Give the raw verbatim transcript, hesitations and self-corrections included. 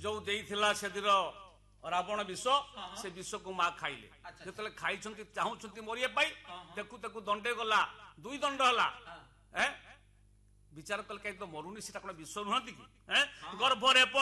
जो देइथिला सेदिर रावण विष से विष को माँ खाइले जेतले खाइछंती चाहुछंती मरिया पाई देखु देखु दंडे गला दुई दंड हला हैं विचार कल कहीं तो मरुनी सेटा कोन विष नुहंती कि हैं गर्भरे